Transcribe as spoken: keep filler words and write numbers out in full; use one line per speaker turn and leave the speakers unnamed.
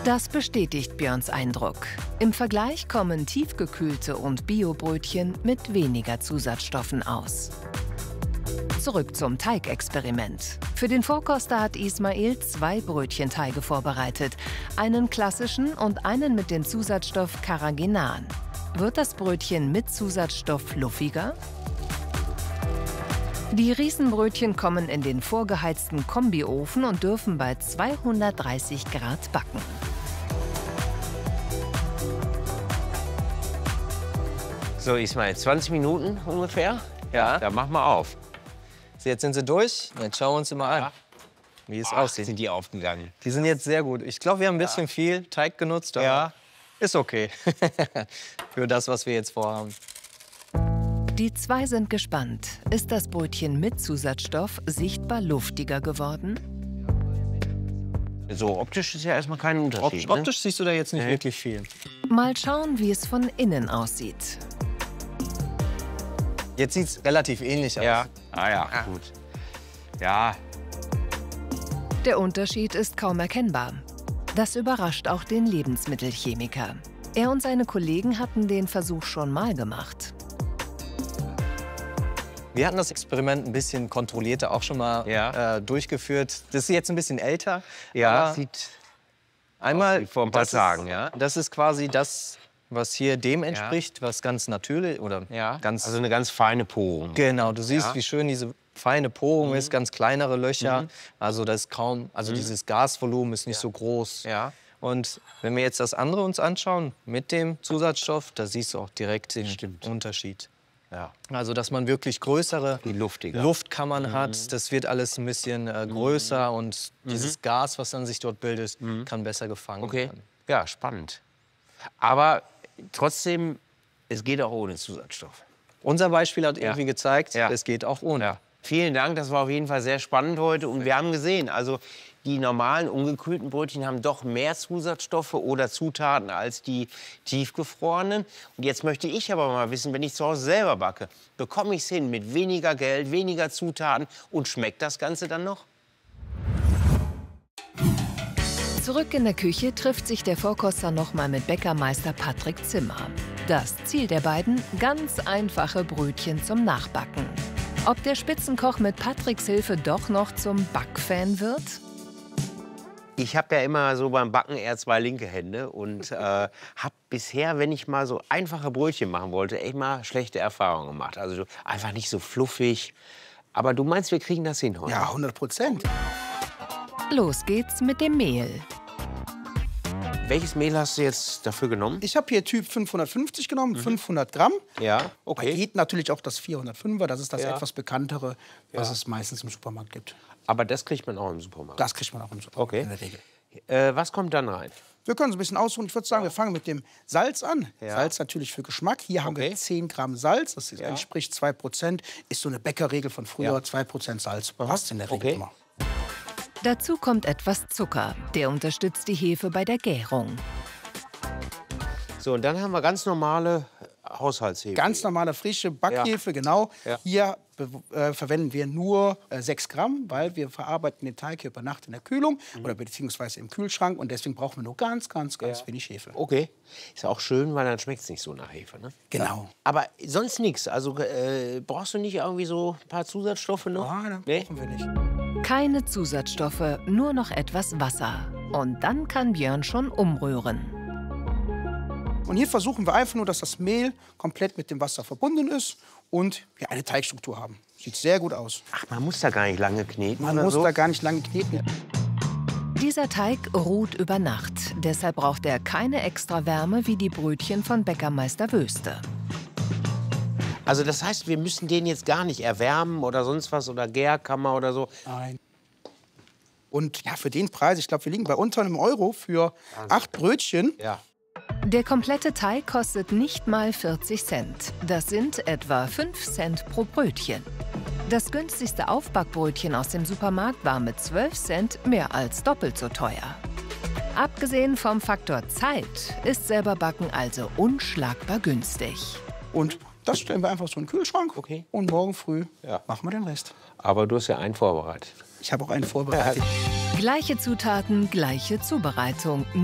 Das bestätigt Björns Eindruck. Im Vergleich kommen tiefgekühlte und Bio-Brötchen mit weniger Zusatzstoffen aus. Zurück zum Teigexperiment. Für den Vorkoster hat Ismail zwei Brötchenteige vorbereitet. Einen klassischen und einen mit dem Zusatzstoff Carrageenan. Wird das Brötchen mit Zusatzstoff fluffiger? Die Riesenbrötchen kommen in den vorgeheizten Kombiofen und dürfen bei zweihundertdreißig Grad backen.
So, Ismail, zwanzig Minuten ungefähr? Ja, dann mach mal auf.
So, jetzt sind sie durch. Jetzt schauen wir uns mal an, ja, wie es
Ach,
aussieht.
Sind die aufgegangen?
Die sind jetzt sehr gut. Ich glaube, wir haben ein bisschen ja. viel Teig genutzt, aber ja. ist okay für das, was wir jetzt vorhaben.
Die zwei sind gespannt. Ist das Brötchen mit Zusatzstoff sichtbar luftiger geworden?
So, optisch ist ja erstmal kein Unterschied.
Op optisch ne? siehst du da jetzt nicht nee. wirklich viel.
Mal schauen, wie es von innen aussieht.
Jetzt sieht es relativ ähnlich aus.
Ja, ah ja, ah. gut. Ja.
Der Unterschied ist kaum erkennbar. Das überrascht auch den Lebensmittelchemiker. Er und seine Kollegen hatten den Versuch schon mal gemacht.
Wir hatten das Experiment ein bisschen kontrollierter auch schon mal ja. äh, durchgeführt. Das ist jetzt ein bisschen älter.
Ja, sieht
einmal
wie vor ein paar
das
Tagen.
Ist,
ja.
Das ist quasi das, was hier dem entspricht, ja. was ganz natürlich oder
ja.
ganz.
Also eine ganz feine Porung.
Genau, du siehst, ja. wie schön diese feine Porung
mhm.
ist, ganz kleinere Löcher.
Mhm.
Also das ist kaum, also mhm. dieses Gasvolumen ist nicht ja. so groß.
Ja.
Und wenn wir jetzt das andere uns anschauen mit dem Zusatzstoff, da siehst du auch direkt den
Stimmt.
Unterschied.
Ja.
Also, dass man wirklich größere Luftkammern hat. Mhm. Das wird alles ein bisschen äh, größer mhm. und dieses Gas, was dann sich dort bildet, mhm. kann besser gefangen
okay.
werden.
Ja, spannend. Aber trotzdem, es geht auch ohne Zusatzstoff.
Unser Beispiel hat ja. irgendwie gezeigt,
ja.
es geht auch ohne.
Ja. Vielen Dank, das war auf jeden Fall sehr spannend heute. Und wir haben gesehen, also die normalen ungekühlten Brötchen haben doch mehr Zusatzstoffe oder Zutaten als die tiefgefrorenen. Und jetzt möchte ich aber mal wissen, wenn ich zu Hause selber backe, bekomme ich es hin mit weniger Geld, weniger Zutaten und schmeckt das Ganze dann noch?
Zurück in der Küche trifft sich der Vorkoster noch mal mit Bäckermeister Patrick Zimmer. Das Ziel der beiden: ganz einfache Brötchen zum Nachbacken. Ob der Spitzenkoch mit Patricks Hilfe doch noch zum Backfan wird?
Ich habe ja immer so beim Backen eher zwei linke Hände und äh, habe bisher, wenn ich mal so einfache Brötchen machen wollte, echt mal schlechte Erfahrungen gemacht. Also einfach nicht so fluffig. Aber du meinst, wir kriegen das hin heute?
Ja, hundert Prozent.
Los geht's mit dem Mehl.
Welches Mehl hast du jetzt dafür genommen?
Ich habe hier Typ fünfhundertfünfzig genommen, mhm. fünfhundert Gramm.
Ja, okay.
Da geht natürlich auch das vierhundertfünfer, das ist das
ja.
etwas bekanntere, was
ja.
es meistens im Supermarkt gibt.
Aber das kriegt man auch im Supermarkt?
Das kriegt man auch im Supermarkt,
okay.
in der Regel.
Äh, was kommt dann rein?
Wir können es ein bisschen ausruhen. Ich würde sagen, wir fangen mit dem Salz an.
Ja.
Salz natürlich für Geschmack. Hier okay. haben wir zehn Gramm Salz, das ja. entspricht zwei Prozent. Ist so eine Bäckerregel von früher, ja. zwei Prozent Salz. Passt in der Regel
okay.
immer.
Dazu kommt etwas Zucker. Der unterstützt die Hefe bei der Gärung.
So, und dann haben wir ganz normale Haushaltshefe.
Ganz normale frische Backhefe, ja. genau.
Ja.
Hier äh, verwenden wir nur äh, sechs Gramm, weil wir verarbeiten den Teig hier über Nacht in der Kühlung mhm. oder beziehungsweise im Kühlschrank. Und deswegen brauchen wir nur ganz, ganz, ganz ja. wenig Hefe.
Okay. Ist auch schön, weil dann schmeckt es nicht so nach Hefe, ne?
Genau.
Ja. Aber sonst nichts. Also äh, brauchst du nicht irgendwie so ein paar Zusatzstoffe noch?
Nein,
nee?
brauchen wir nicht.
Keine Zusatzstoffe, nur noch etwas Wasser. Und dann kann Björn schon umrühren.
Und hier versuchen wir einfach nur, dass das Mehl komplett mit dem Wasser verbunden ist und wir eine Teigstruktur haben. Sieht sehr gut aus.
Ach, man muss da gar nicht lange kneten?
Man muss
so?
da gar nicht lange kneten.
Dieser Teig ruht über Nacht. Deshalb braucht er keine extra Wärme wie die Brötchen von Bäckermeister Wöste.
Also das heißt, wir müssen den jetzt gar nicht erwärmen oder sonst was oder Gärkammer oder so?
Nein. Und ja, für den Preis, ich glaube, wir liegen bei unter einem Euro für acht Brötchen.
Ja.
Der komplette Teig kostet nicht mal vierzig Cent. Das sind etwa fünf Cent pro Brötchen. Das günstigste Aufbackbrötchen aus dem Supermarkt war mit zwölf Cent mehr als doppelt so teuer. Abgesehen vom Faktor Zeit ist selber Backen also unschlagbar günstig.
Und das stellen wir einfach so in den Kühlschrank.
Okay.
Und morgen früh
ja.
machen wir den Rest.
Aber du hast ja einen vorbereitet.
Ich habe auch einen vorbereitet.
Gleiche Zutaten, gleiche Zubereitung.